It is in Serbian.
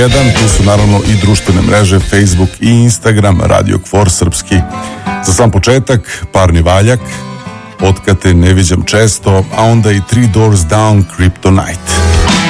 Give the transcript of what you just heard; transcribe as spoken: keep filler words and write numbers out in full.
jedan, tu su naravno i društvene mreže Facebook i Instagram, Radio Kvor srpski. Za sam početak, Parni valjak, Otkad te ne viđam često, a onda i Three Doors Down, Kryptonite.